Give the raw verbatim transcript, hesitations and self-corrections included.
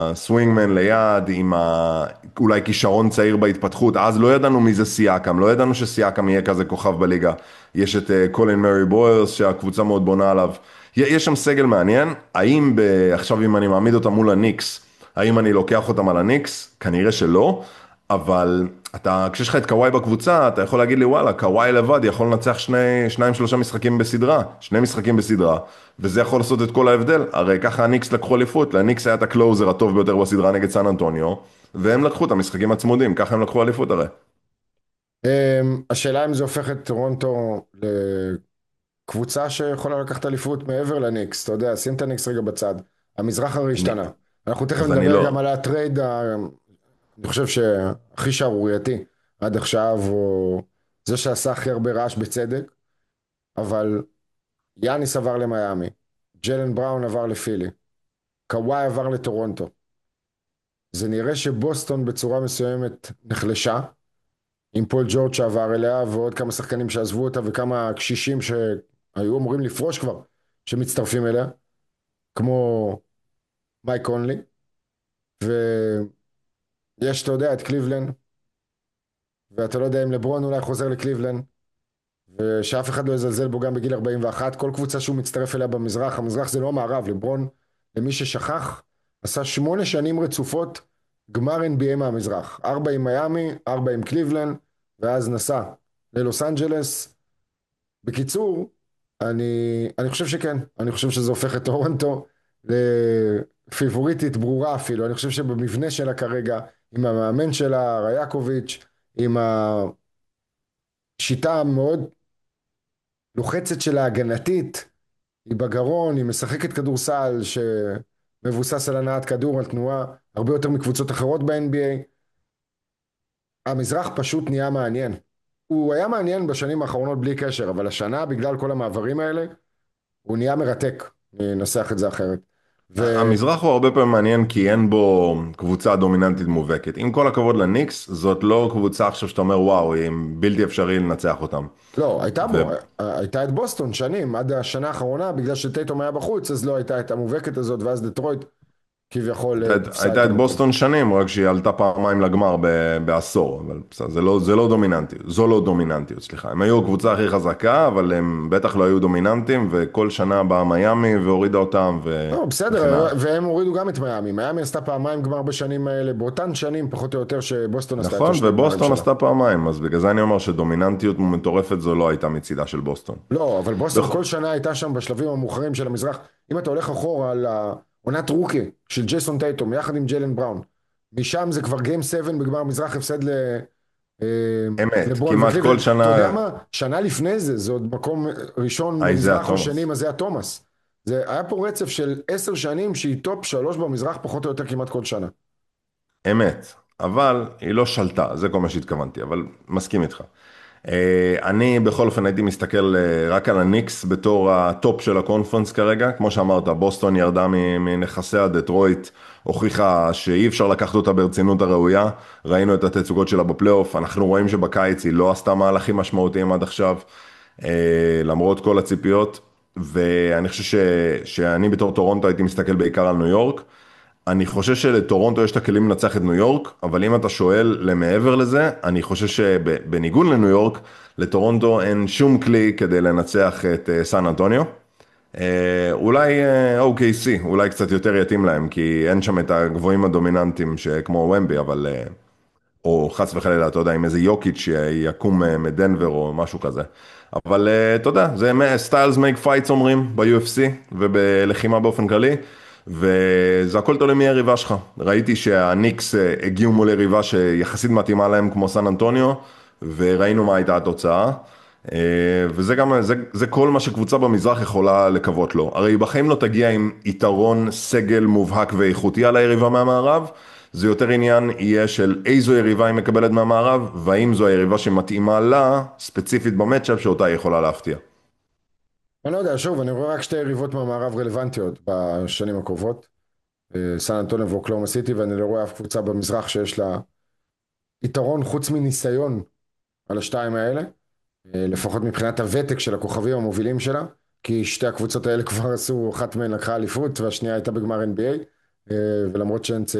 הסווינגמן ליד, עם ה... אולי כישרון צעיר בהתפתחות, אז לא ידענו מי זה סיאקם, לא ידענו שסיאקם יהיה כזה כוכב בליגה. יש את אה, קולין מרי בוילס, שהקבוצה מאוד בונה עליו. י- יש שם סגל מעניין, האם ב... עכשיו אם אני מעמיד אותם מול הניקס, האם אני לוקח אותם על הניקס? כנראה שלא, אבל אתה, כשיש לך את קוואי בקבוצה, אתה יכול להגיד לי, וואלה, קוואי לבד יכול לנצח שני, שניים, שלושה משחקים בסדרה, שני משחקים בסדרה, וזה יכול לעשות את כל ההבדל. הרי ככה הניקס לקחו אליפות, לניקס היה את הקלוזר הטוב ביותר בסדרה נגד סן אנטוניו, והם לקחו את המשחקים הצמודים, ככה הם לקחו אליפות הרי. אמ, השאלה אם זה הופך את טורונטו לקבוצה שיכולה לקחת אליפות מעבר לניקס, אתה יודע, שים את הניקס רגע בצד. המזרח הרי אני, השתנה. אנחנו תכף אז אני נדבר גם לא, על הטרייד, ה- אני חושב שהכי שערורייתי עד עכשיו, או זה שעשה הכי הרבה רעש בצדק, אבל יאניס עבר למיאמי, ג'לן בראון עבר לפילי, קוואי עבר לטורונטו. זה נראה שבוסטון בצורה מסוימת נחלשה, עם פול ג'ורג' שעבר אליה, ועוד כמה שחקנים שעזבו אותה, וכמה קשישים שהיו אמורים לפרוש כבר, שמצטרפים אליה, כמו מייק קונלי, ויש, אתה יודע, את קליבלנד, ואתה לא יודע אם לברון אולי חוזר לקליבלנד, ושאף אחד לא יזלזל בו גם בגיל ארבעים ואחת, כל קבוצה שהוא מצטרף אליה במזרח, המזרח זה לא המערב, לברון, למי ששכח, עשה שמונה שנים רצופות גמר אן בי איי מהמזרח, ארבע עם מיאמי, ארבע עם קליבלנד, ואז נסע ללוס אנג'לס. בקיצור, אני, אני חושב שכן, אני חושב שזה הופך את טורונטו לפיבוריטית ברורה אפילו, אני חושב שבמבנה שלה כרגע, עם המאמן שלה, רייקוביץ', עם השיטה המאוד לוחצת שלה הגנתית, היא בגרון, היא משחקת כדורסל שמבוסס על הנעת כדור, על תנועה, הרבה יותר מקבוצות אחרות ב-אן בי איי. המזרח פשוט נהיה מעניין. הוא היה מעניין בשנים האחרונות בלי קשר, אבל השנה, בגלל כל המעברים האלה, הוא נהיה מרתק, ננסח את זה אחרת. ו... המזרח הוא הרבה פעמים מעניין כי אין בו קבוצה דומיננטית מובהקת. עם כל הכבוד לניקס, זאת לא קבוצה עכשיו שאתה אומר וואו, היא בלתי אפשרי לנצח אותם. לא, הייתה בו, הייתה את בוסטון שנים, עד השנה האחרונה, בגלל שטייטום היה בחוץ, אז לא הייתה את המובהקת הזאת, ואז דטרויט כביכול הייתה אה, את תפסה הייתה את את המקום. בוסטון שנים, רק שהיא עלתה פעמיים לגמר ב- בעשור, אבל בסדר, זה לא, זה לא דומיננטיות, זו לא דומיננטיות, סליחה. הם היו הקבוצה הכי חזקה, אבל הם בטח לא היו דומיננטים, וכל שנה באה מיאמי והורידה אותם, ו... לא, וכן בסדר, הלאה. והם הורידו גם את מיאמי. מיאמי עשתה פעמיים גמר בשנים האלה, באותן שנים פחות או יותר שבוסטון עשתה את נכון, השני גמרים ובוסטון שלה. עשתה פעמיים, אז בגלל זה אני אומר שדומיננטיות מטורפת זו לא הייתה מצידה של בוסטון. לא, אבל בוסטון בכ- כל שנה הייתה שם בשלבים המאוחרים של המזרח. אם אתה הולך אחורה על העונת רוקי של ג'ייסון טייטום, יחד עם ג'יילן בראון, משם זה כבר גיים שבע בגמר המזרח, הפסד ל... אה, אמת, לברון כמעט כל וקליבלנד. אתה שנה, יודע מה? שנה לפני זה, זה עוד מקום ראשון איזאה במזרח או שני, תומאס. מה זה היה תומאס. זה היה פה רצף של עשר שנים שהיא טופ שלוש במזרח פחות או יותר כמעט כל שנה. אמת, אבל היא לא שלטה, זה כל מה שהתכוונתי, אבל מסכים איתך. אה, אני בכל אופן הייתי מסתכל אה, רק על הניקס בתור הטופ של הקונפרנס כרגע, כמו שאמרת, בוסטון ירדה מ- מנכסיה, דטרויט הוכיחה שאי אפשר לקחת אותה ברצינות הראויה, ראינו את התצוגות שלה בפלייאוף, אנחנו רואים שבקיץ היא לא עשתה מהלכים משמעותיים עד עכשיו, אה, למרות כל הציפיות, ואני חושב ש, שאני בתור טורונטו הייתי מסתכל בעיקר על ניו יורק, אני חושב שלטורונטו יש את הכלים לנצח את ניו יורק, אבל אם אתה שואל למעבר לזה, אני חושב שבניגוד לניו יורק, לטורונטו אין שום כלי כדי לנצח את אה, סן אנטוניו. אה, אולי אה, או קיי סי, אולי קצת יותר יתאים להם, כי אין שם את הגבוהים הדומיננטיים שכמו ומבי, אבל... אה, או חס וחלילה, אתה יודע, עם איזה יוקיץ' שיקום אה, מדנבר או משהו כזה. אבל אה, אתה יודע, זה סטיילס מייק פייטס אומרים ב-יו אף סי ובלחימה באופן כללי, וזה הכל תלוי מי היריבה שלך. ראיתי שהניקס אה, הגיעו מול יריבה שיחסית מתאימה להם כמו סן אנטוניו, וראינו מה הייתה התוצאה. אה, וזה גם, זה, זה כל מה שקבוצה במזרח יכולה לקוות לו. הרי היא בחיים לא תגיע עם יתרון סגל מובהק ואיכותי על היריבה מהמערב, זה יותר עניין יהיה של איזו יריבה היא מקבלת מהמערב, והאם זו היריבה שמתאימה לה, ספציפית במצ'אפ שאותה היא יכולה להפתיע. אני לא יודע, שוב, אני רואה רק שתי יריבות מהמערב רלוונטיות בשנים הקרובות. אה, סן אנטוניו ואוקלאומה סיטי, ואני לא רואה אף קבוצה במזרח שיש לה יתרון חוץ מניסיון על השתיים האלה, אה, לפחות מבחינת הוותק של הכוכבים המובילים שלה, כי שתי הקבוצות האלה כבר עשו, אחת מהן לקחה אליפות והשנייה הייתה בגמר אן בי איי, ולמרות שאין